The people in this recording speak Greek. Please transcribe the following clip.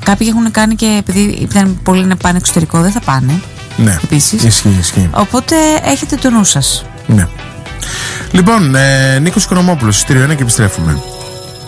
Κάποιοι έχουν κάνει και επειδή δεν πολλοί να πάνε εξωτερικό, δεν θα πάνε. Ναι, επίσης. Ισχύει. Οπότε έχετε το νου σας. Ναι. Λοιπόν, Νίκος Οικονομόπουλος, Στήριο 1 και επιστρέφουμε.